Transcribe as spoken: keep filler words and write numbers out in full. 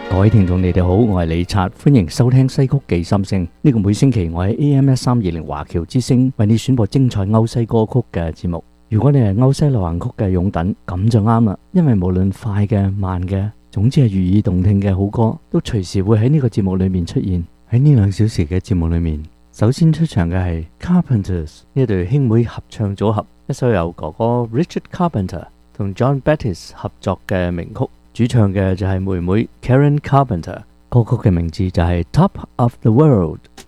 各位聽眾，你哋好，我係李察，歡迎收聽西曲記心聲。呢個每星期我喺 A M 一三二零華僑之聲為你選播精彩歐西歌曲嘅節目。如果你係歐西流行曲嘅擁躉，咁就啱啦，因為無論快嘅、慢嘅，總之係悅耳動聽嘅好歌，都隨時會喺呢個節目裏面出現。喺呢兩小時嘅節目裏面，首先出場嘅係 Carpenters 呢對兄妹合唱組合，一首由哥哥 Richard Carpenter 同 John Bettis 合作嘅名曲。主唱嘅就係妹妹 Karen Carpenter， 歌曲嘅名字就係 Top of the World。